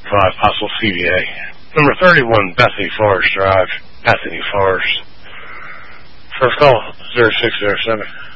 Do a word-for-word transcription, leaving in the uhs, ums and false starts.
five, possible C V A. Number thirty-one, Bethany Forest Drive, Bethany Forest. First call, zero six zero seven.